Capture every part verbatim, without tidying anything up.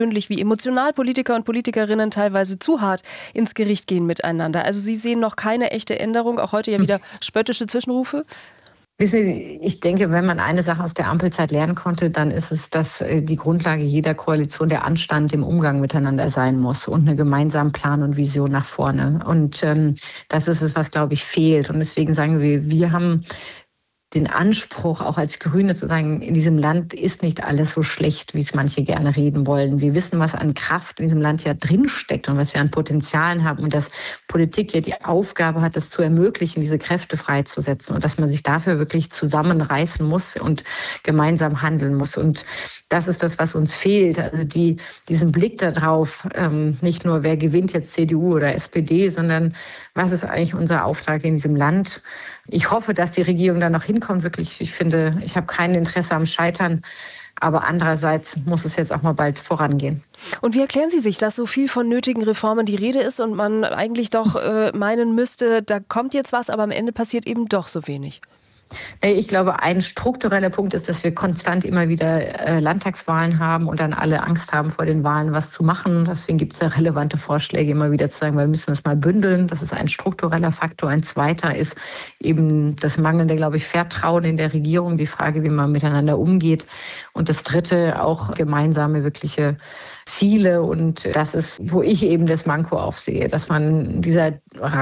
wie emotional Politiker und Politikerinnen teilweise zu hart ins Gericht gehen miteinander. Also Sie sehen noch keine echte Änderung, auch heute ja wieder spöttische Zwischenrufe? Wissen Sie, ich denke, wenn man eine Sache aus der Ampelzeit lernen konnte, dann ist es, dass die Grundlage jeder Koalition der Anstand im Umgang miteinander sein muss und eine gemeinsame Plan und Vision nach vorne. Und ähm, das ist es, was, glaube ich, fehlt. Und deswegen sagen wir, wir haben den Anspruch, auch als Grüne zu sagen, in diesem Land ist nicht alles so schlecht, wie es manche gerne reden wollen. Wir wissen, was an Kraft in diesem Land ja drinsteckt und was wir an Potenzialen haben und dass Politik ja die Aufgabe hat, das zu ermöglichen, diese Kräfte freizusetzen und dass man sich dafür wirklich zusammenreißen muss und gemeinsam handeln muss. Und das ist das, was uns fehlt. Also die, diesen Blick darauf, ähm, nicht nur, wer gewinnt jetzt C D U oder S P D, sondern was ist eigentlich unser Auftrag in diesem Land? Ich hoffe, dass die Regierung da noch hinkommt. Wirklich, ich finde, ich habe kein Interesse am Scheitern. Aber andererseits muss es jetzt auch mal bald vorangehen. Und wie erklären Sie sich, dass so viel von nötigen Reformen die Rede ist und man eigentlich doch äh, meinen müsste, da kommt jetzt was, aber am Ende passiert eben doch so wenig? Ich glaube, ein struktureller Punkt ist, dass wir konstant immer wieder äh, Landtagswahlen haben und dann alle Angst haben, vor den Wahlen was zu machen. Deswegen gibt es ja relevante Vorschläge, immer wieder zu sagen, wir müssen das mal bündeln. Das ist ein struktureller Faktor. Ein zweiter ist eben das mangelnde, glaube ich, Vertrauen in der Regierung, die Frage, wie man miteinander umgeht. Und das dritte, auch gemeinsame, wirkliche Ziele. Und das ist, wo ich eben das Manko auch sehe, dass man dieser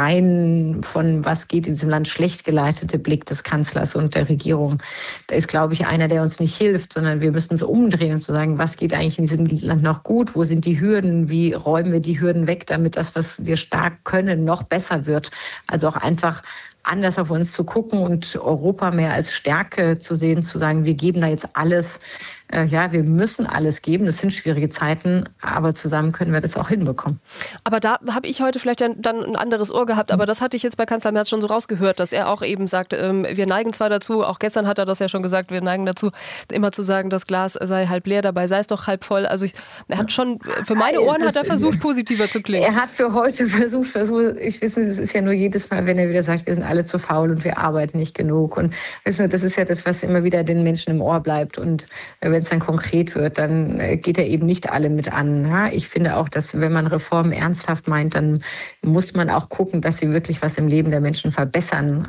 rein von was geht in diesem Land schlecht geleitete Blick des Kanzlers und der Regierung, da ist, glaube ich, einer, der uns nicht hilft, sondern wir müssen es umdrehen und zu sagen, was geht eigentlich in diesem Land noch gut, wo sind die Hürden, wie räumen wir die Hürden weg, damit das, was wir stark können, noch besser wird. Also auch einfach anders auf uns zu gucken und Europa mehr als Stärke zu sehen, zu sagen, wir geben da jetzt alles. Äh, ja, wir müssen alles geben, das sind schwierige Zeiten, aber zusammen können wir das auch hinbekommen. Aber da habe ich heute vielleicht dann ein anderes Ohr gehabt, aber das hatte ich jetzt bei Kanzler Merz schon so rausgehört, dass er auch eben sagt, ähm, wir neigen zwar dazu, auch gestern hat er das ja schon gesagt, wir neigen dazu, immer zu sagen, das Glas sei halb leer, dabei sei es doch halb voll. Also ich, er hat schon, für meine Ohren hat er versucht, positiver zu klingen. Er hat für heute versucht, versucht, ich weiß nicht, es ist ja nur jedes Mal, wenn er wieder sagt, wir sind alle zu faul und wir arbeiten nicht genug. Und das ist ja das, was immer wieder den Menschen im Ohr bleibt. Und wenn es dann konkret wird, dann geht er eben nicht alle mit an. Ich finde auch, dass wenn man Reformen ernsthaft meint, dann muss man auch gucken, dass sie wirklich was im Leben der Menschen verbessern.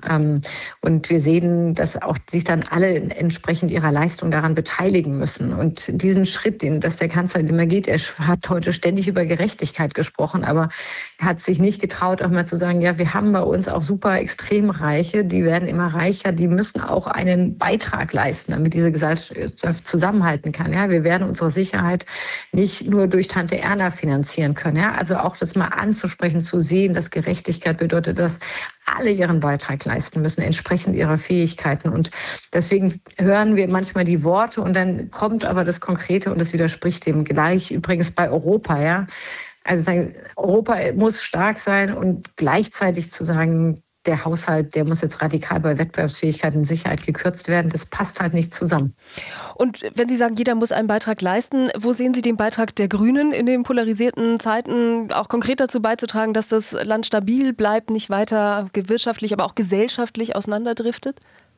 Und wir sehen, dass auch sich dann alle entsprechend ihrer Leistung daran beteiligen müssen. Und diesen Schritt, den dass der Kanzler immer geht, er hat heute ständig über Gerechtigkeit gesprochen, aber er hat sich nicht getraut, auch mal zu sagen, ja, wir haben bei uns auch super Extremreiche, die werden immer reicher, die müssen auch einen Beitrag leisten, damit diese Gesellschaft zusammenhalten kann. Ja, wir werden unsere Sicherheit nicht nur durch Tante Erna finanzieren können. Ja, also auch das mal anzusprechen, zu sehen, dass Gerechtigkeit bedeutet, dass alle ihren Beitrag leisten müssen, entsprechend ihrer Fähigkeiten. Und deswegen hören wir manchmal die Worte und dann kommt aber das Konkrete und das widerspricht dem gleich. Übrigens bei Europa, ja. Also sagen, Europa muss stark sein und gleichzeitig zu sagen, der Haushalt, der muss jetzt radikal bei Wettbewerbsfähigkeit und Sicherheit gekürzt werden. Das passt halt nicht zusammen. Und wenn Sie sagen, jeder muss einen Beitrag leisten, wo sehen Sie den Beitrag der Grünen in den polarisierten Zeiten, auch konkret dazu beizutragen, dass das Land stabil bleibt, nicht weiter wirtschaftlich, aber auch gesellschaftlich auseinanderdriftet?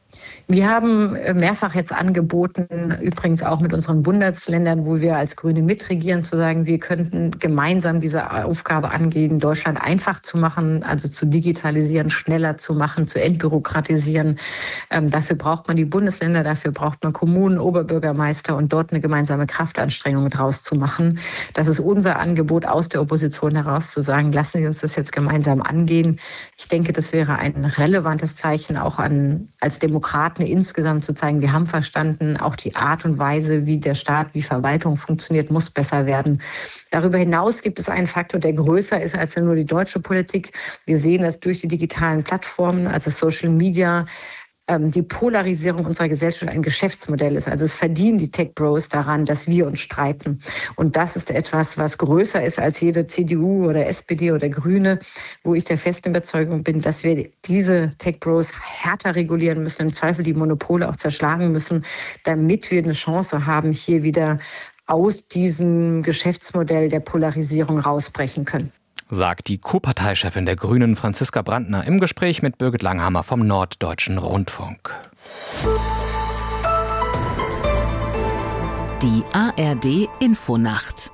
Wir haben mehrfach jetzt angeboten, übrigens auch mit unseren Bundesländern, wo wir als Grüne mitregieren, zu sagen, wir könnten gemeinsam diese Aufgabe angehen, Deutschland einfach zu machen, also zu digitalisieren, schneller zu machen, zu entbürokratisieren. Ähm, dafür braucht man die Bundesländer, dafür braucht man Kommunen, Oberbürgermeister und dort eine gemeinsame Kraftanstrengung draus zu machen. Das ist unser Angebot aus der Opposition heraus, zu sagen, lassen Sie uns das jetzt gemeinsam angehen. Ich denke, das wäre ein relevantes Zeichen auch an als Demokratie. Demokraten insgesamt zu zeigen, wir haben verstanden, auch die Art und Weise, wie der Staat, wie Verwaltung funktioniert, muss besser werden. Darüber hinaus gibt es einen Faktor, der größer ist als nur die deutsche Politik. Wir sehen, dass durch die digitalen Plattformen, also Social Media, die Polarisierung unserer Gesellschaft ein Geschäftsmodell ist. Also es verdienen die Tech-Bros daran, dass wir uns streiten. Und das ist etwas, was größer ist als jede C D U oder S P D oder Grüne, wo ich der festen Überzeugung bin, dass wir diese Tech-Bros härter regulieren müssen, im Zweifel die Monopole auch zerschlagen müssen, damit wir eine Chance haben, hier wieder aus diesem Geschäftsmodell der Polarisierung rausbrechen können. Sagt die Co-Parteichefin der Grünen Franziska Brandner im Gespräch mit Birgit Langhammer vom Norddeutschen Rundfunk. Die A R D Infonacht